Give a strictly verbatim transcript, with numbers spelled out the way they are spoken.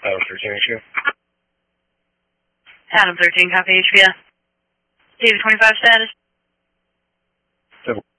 Adam thirteen H V. Adam thirteen, copy H V S. David twenty-five status. Seven.